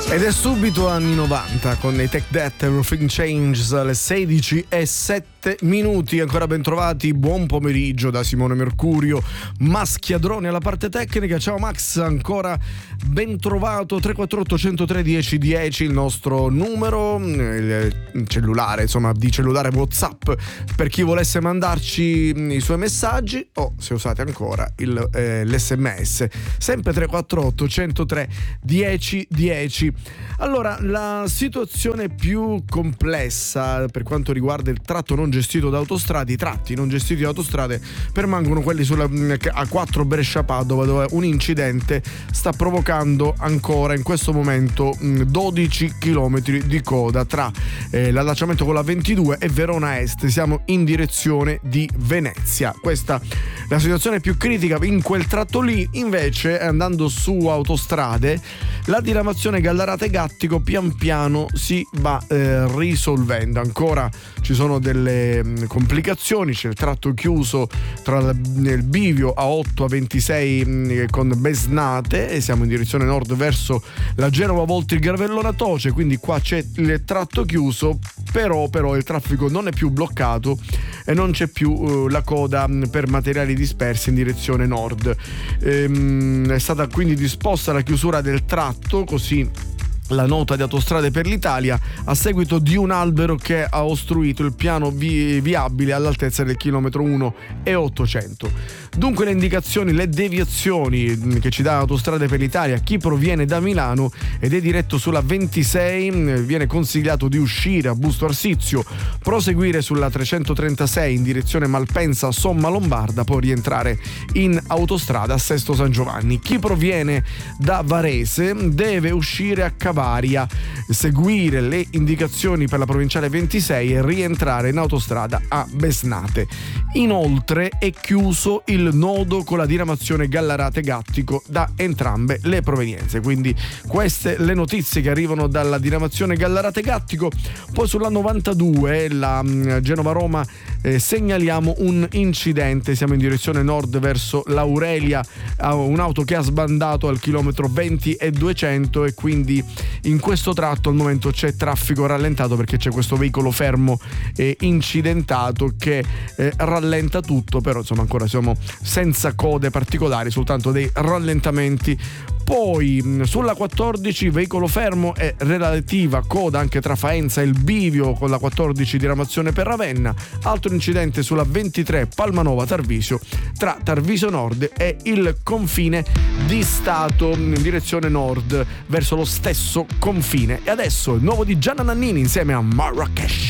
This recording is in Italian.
Ed è subito anni 90 con i Take That, Everything Changes, alle 16:07. Ancora ben trovati, buon pomeriggio da Simone Mercurio, Maschiadroni alla parte tecnica. Ciao Max, ancora ben trovato. 348 103 10 10 il nostro numero, il cellulare, insomma, di cellulare WhatsApp per chi volesse mandarci i suoi messaggi, o se usate ancora l'SMS, sempre 348 103 10 10. Allora, la situazione più complessa per quanto riguarda il tratto non gestito da autostrade, i tratti non gestiti da autostrade permangono quelli sulla A4 Brescia-Padova, dove un incidente sta provocando ancora in questo momento 12 km di coda tra l'allacciamento con la 22 e Verona Est. Siamo in direzione di Venezia. Questa la situazione più critica in quel tratto lì. Invece, andando su autostrade, la diramazione Gallarate-Gattico pian piano si va risolvendo. Ancora ci sono delle complicazioni, c'è il tratto chiuso tra il bivio A8 a 26 con Besnate e siamo in direzione nord verso la Genova Volti il Gravellona Toce, quindi qua c'è il tratto chiuso, però il traffico non è più bloccato e non c'è più la coda per materiali dispersi in direzione nord. È stata quindi disposta la chiusura del tratto, così la nota di Autostrade per l'Italia, a seguito di un albero che ha ostruito il piano viabile all'altezza del chilometro 1 e 800. Dunque le indicazioni, le deviazioni che ci dà Autostrade per l'Italia: chi proviene da Milano ed è diretto sulla 26 viene consigliato di uscire a Busto Arsizio, proseguire sulla 336 in direzione Malpensa Somma Lombarda, poi rientrare in autostrada a Sesto San Giovanni. Chi proviene da Varese deve uscire a Cavaria, seguire le indicazioni per la provinciale 26 e rientrare in autostrada a Besnate. Inoltre è chiuso il nodo con la diramazione Gallarate-Gattico da entrambe le provenienze. Quindi queste le notizie che arrivano dalla diramazione Gallarate-Gattico. Poi sulla 92, la Genova-Roma, segnaliamo un incidente. Siamo in direzione nord verso l'Aurelia, un'auto che ha sbandato al chilometro 20 e 200 e quindi in questo tratto al momento c'è traffico rallentato perché c'è questo veicolo fermo incidentato che rallenta tutto, però insomma ancora siamo senza code particolari, soltanto dei rallentamenti. Poi sulla 14 veicolo fermo e relativa coda anche tra Faenza e il bivio con la 14 diramazione per Ravenna. Altro incidente sulla 23 Palmanova Tarvisio tra Tarvisio Nord e il confine di Stato in direzione nord verso lo stesso confine. E adesso il nuovo di Gianna Nannini insieme a Marrakesh.